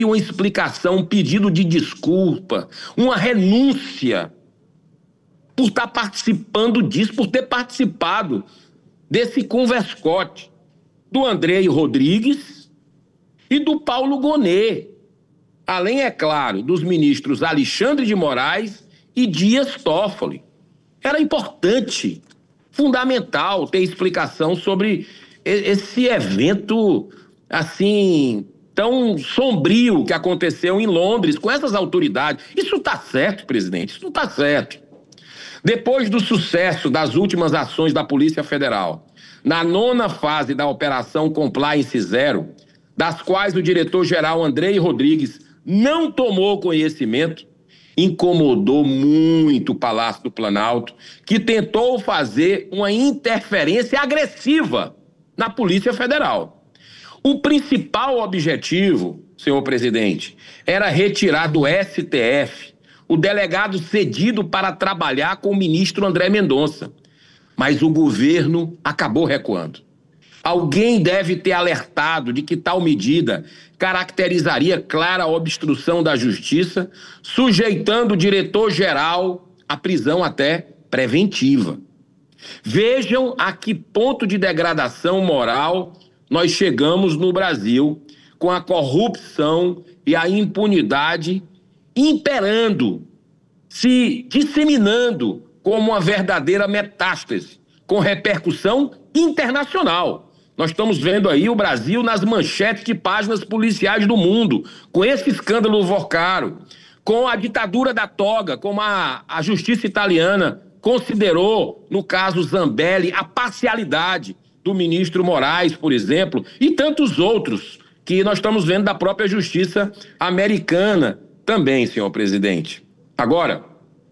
uma explicação, um pedido de desculpa, uma renúncia por estar participando disso, por ter participado desse converscote do Andrei Rodrigues e do Paulo Gonet. Além, é claro, dos ministros Alexandre de Moraes e Dias Toffoli. Era importante, fundamental, ter explicação sobre esse evento, assim, tão sombrio que aconteceu em Londres com essas autoridades. Isso está certo, presidente, isso não está certo. Depois do sucesso das últimas ações da Polícia Federal, na 9ª fase da Operação Compliance Zero, das quais o diretor-geral Andrei Rodrigues não tomou conhecimento, incomodou muito o Palácio do Planalto, que tentou fazer uma interferência agressiva na Polícia Federal. O principal objetivo, senhor presidente, era retirar do STF o delegado cedido para trabalhar com o ministro André Mendonça. Mas o governo acabou recuando. Alguém deve ter alertado de que tal medida caracterizaria clara obstrução da justiça, sujeitando o diretor-geral à prisão até preventiva. Vejam a que ponto de degradação moral nós chegamos no Brasil, com a corrupção e a impunidade imperando, se disseminando como uma verdadeira metástase, com repercussão internacional. Nós estamos vendo aí o Brasil nas manchetes de páginas policiais do mundo, com esse escândalo Vorcaro, com a ditadura da toga, como a justiça italiana considerou, no caso Zambelli, a parcialidade do ministro Moraes, por exemplo, e tantos outros que nós estamos vendo da própria justiça americana também, senhor presidente. Agora,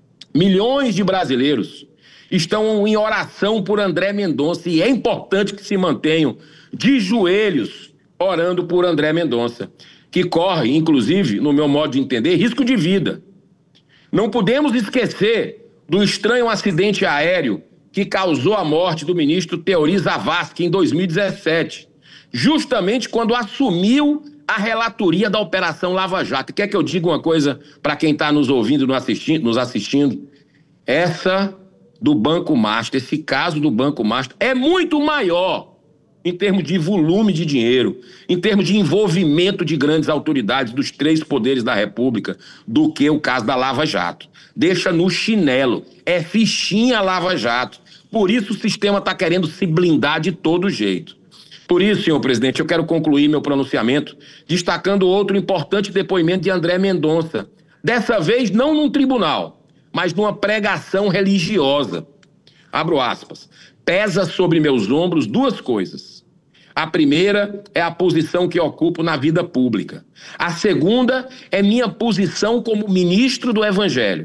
milhões de brasileiros estão em oração por André Mendonça e é importante que se mantenham de joelhos orando por André Mendonça, que corre, inclusive, no meu modo de entender, risco de vida. Não podemos esquecer do estranho acidente aéreo que causou a morte do ministro Teori Zavascki em 2017, justamente quando assumiu a relatoria da Operação Lava Jato. Quer que eu diga uma coisa para quem está nos ouvindo, nos assistindo? Essa do Banco Master, esse caso do Banco Master é muito maior em termos de volume de dinheiro, em termos de envolvimento de grandes autoridades dos 3 poderes da República, do que o caso da Lava Jato. Deixa no chinelo, é fichinha Lava Jato. Por isso o sistema está querendo se blindar de todo jeito. Por isso, senhor presidente, eu quero concluir meu pronunciamento destacando outro importante depoimento de André Mendonça. Dessa vez, não num tribunal, mas numa pregação religiosa. Abro aspas. Pesa sobre meus ombros 2 coisas. A primeira é a posição que ocupo na vida pública. A segunda é minha posição como ministro do Evangelho.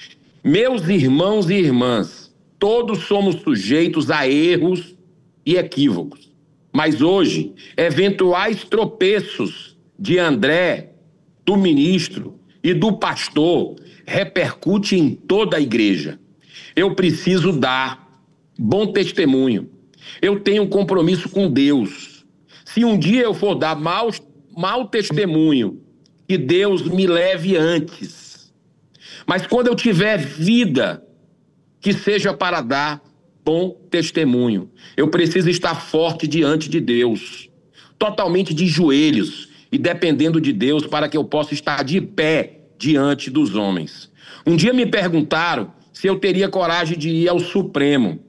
Meus irmãos e irmãs, todos somos sujeitos a erros e equívocos. Mas hoje, eventuais tropeços de André, do ministro e do pastor repercute em toda a igreja. Eu preciso dar bom testemunho. Eu tenho um compromisso com Deus. Se um dia eu for dar mau testemunho, que Deus me leve antes. Mas quando eu tiver vida, que seja para dar bom testemunho. Eu preciso estar forte diante de Deus, totalmente de joelhos e dependendo de Deus para que eu possa estar de pé diante dos homens. Um dia me perguntaram se eu teria coragem de ir ao Supremo.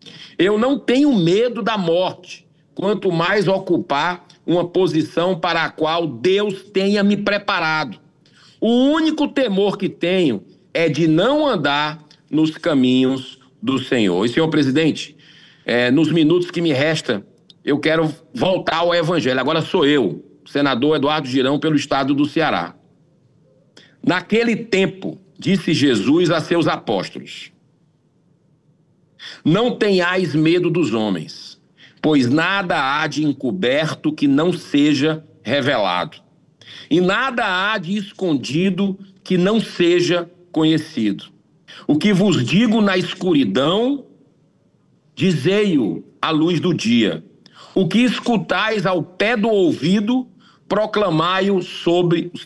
Eu não tenho medo da morte, quanto mais ocupar uma posição para a qual Deus tenha me preparado. O único temor que tenho é de não andar nos caminhos do Senhor. E, senhor presidente, nos minutos que me restam, eu quero voltar ao Evangelho. Agora sou eu, senador Eduardo Girão, pelo estado do Ceará. Naquele tempo, disse Jesus a seus apóstolos: não tenhais medo dos homens, pois nada há de encoberto que não seja revelado, e nada há de escondido que não seja conhecido. O que vos digo na escuridão, dizei-o à luz do dia. O que escutais ao pé do ouvido, proclamai-o sobre